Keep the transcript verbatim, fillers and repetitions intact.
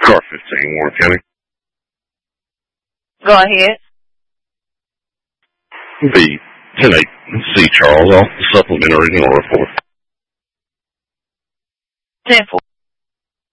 Car fifteen, Warren County. Go ahead. The ten eight C Charles off the supplementary report. ten four.